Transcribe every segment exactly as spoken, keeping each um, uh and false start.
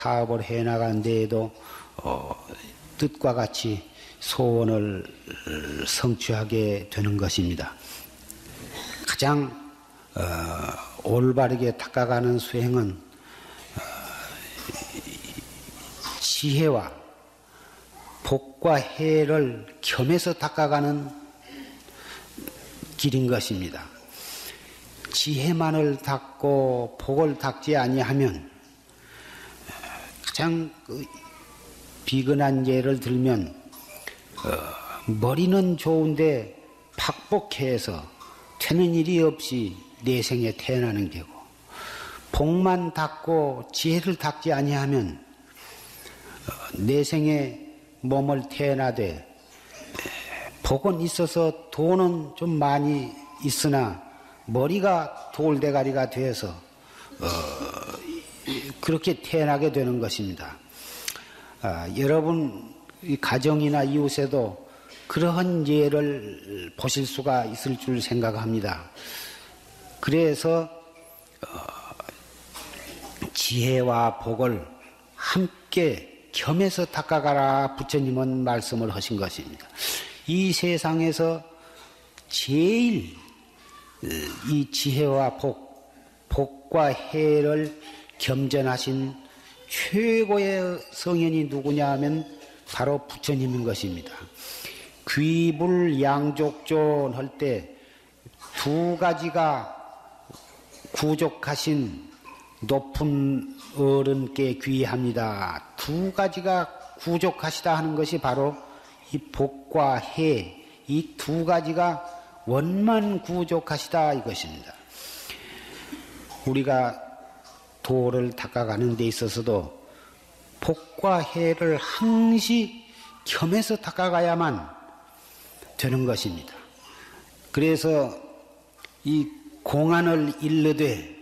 사업을 해나간 데에도 어, 뜻과 같이 소원을 성취하게 되는 것입니다. 가장 어, 올바르게 닦아가는 수행은 어, 지혜와 복과 해를 겸해서 닦아가는 길인 것입니다. 지혜만을 닦고 복을 닦지 아니하면 가장 그 비근한 예를 들면 어, 머리는 좋은데 박복해서 되는 일이 없이 내생에 태어나는 게고, 복만 닦고 지혜를 닦지 아니하면 어, 내생에 몸을 태어나되 복은 있어서 돈은 좀 많이 있으나 머리가 돌대가리가 되어서 어, 그렇게 태어나게 되는 것입니다. 아, 여러분 가정이나 이웃에도 그러한 예를 보실 수가 있을 줄 생각합니다. 그래서 어, 지혜와 복을 함께 겸해서 닦아가라 부처님은 말씀을 하신 것입니다. 이 세상에서 제일 이 지혜와 복, 복과 해를 겸전하신 최고의 성현이 누구냐 하면 바로 부처님인 것입니다. 귀불양족존 할 때 두 가지가 구족하신 높은 어른께 귀합니다. 두 가지가 구족하시다 하는 것이 바로 이 복과 해, 이 두 가지가 원만 구족하시다 이것입니다. 우리가 도를 닦아가는 데 있어서도 복과 해를 항시 겸해서 닦아가야만 되는 것입니다. 그래서 이 공안을 일르되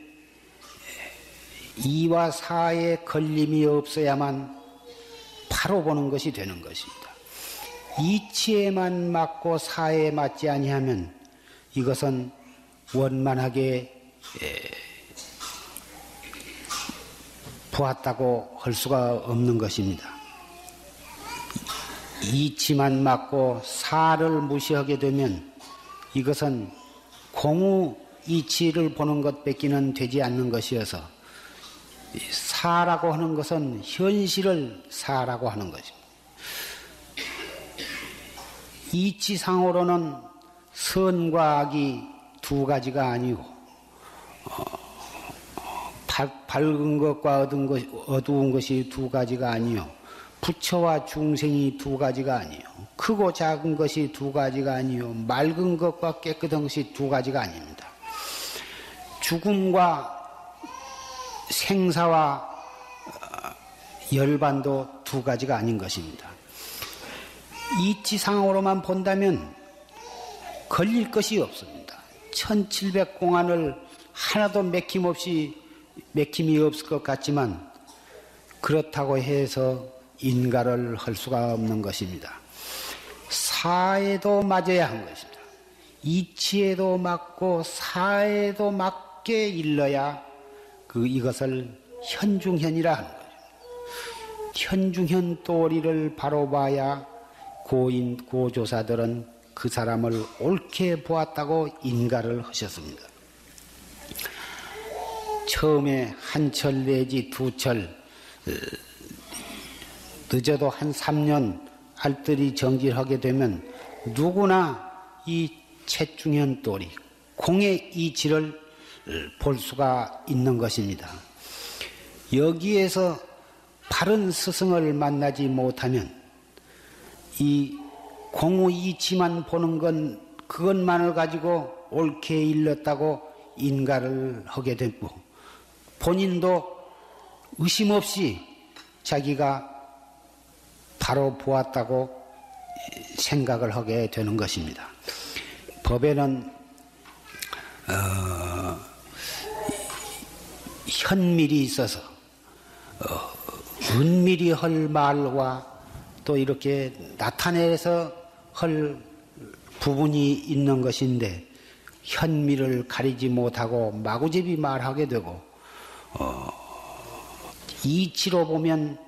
이와 사에 걸림이 없어야만 바로 보는 것이 되는 것입니다. 이치에만 맞고 사에 맞지 아니하면 이것은 원만하게 보았다고 할 수가 없는 것입니다. 이치만 맞고 사를 무시하게 되면 이것은 공우 이치를 보는 것밖에는 되지 않는 것이어서 사라고 하는 것은 현실을 사라고 하는 것입니다. 이치상으로는 선과 악이 두 가지가 아니고 어, 밝은 것과 어두운, 것, 어두운 것이 두 가지가 아니요, 부처와 중생이 두 가지가 아니요, 크고 작은 것이 두 가지가 아니요, 맑은 것과 깨끗한 것이 두 가지가 아닙니다. 죽음과 생사와 열반도 두 가지가 아닌 것입니다. 이치상으로만 본다면 걸릴 것이 없습니다. 천칠백 공안을 하나도 맥힘없이 맥힘이 없을 것 같지만 그렇다고 해서 인가를 할 수가 없는 것입니다. 사에도 맞아야 하는 것입니다. 이치에도 맞고 사에도 맞게 일러야 그 이것을 현중현이라 하는 거죠. 현중현 도리를 바로 봐야 고인 고조사들은 그 사람을 옳게 보았다고 인가를 하셨습니다. 처음에 한 철 내지 두 철, 늦어도 한 삼 년 알뜰히 정진하게 되면 누구나 이 채중현 도리, 공의 이치를 볼 수가 있는 것입니다. 여기에서 바른 스승을 만나지 못하면 이 공의 이치만 보는 건 그것만을 가지고 옳게 일렀다고 인가를 하게 되고, 본인도 의심 없이 자기가 바로 보았다고 생각을 하게 되는 것입니다. 법에는 어, 현밀이 있어서 어, 은밀히 할 말과 또 이렇게 나타내서 할 부분이 있는 것인데, 현미를 가리지 못하고 마구잡이 말하게 되고 어, 이치로 보면